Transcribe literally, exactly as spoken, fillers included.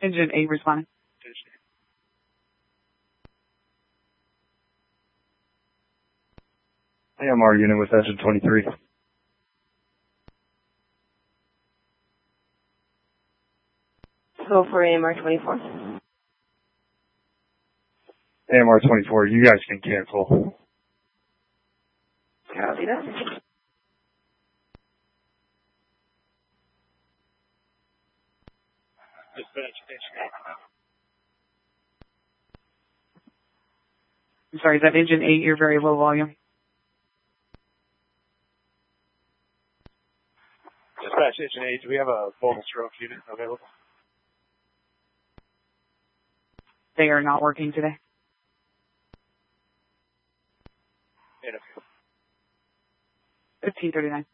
Engine eight responding. A M R unit with engine twenty-three. Go for A M R twenty-four. A M R twenty-four, you guys can cancel. Copy that. I'm sorry, is that engine eight, you're very low volume? Dispatch engine eight, do we have a mobile stroke unit available? They are not working today. Interview. fifteen thirty-nine.